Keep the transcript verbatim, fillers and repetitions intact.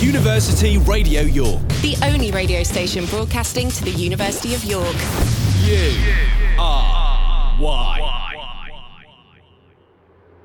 University Radio York. The only radio station broadcasting to the University of York. U R Y.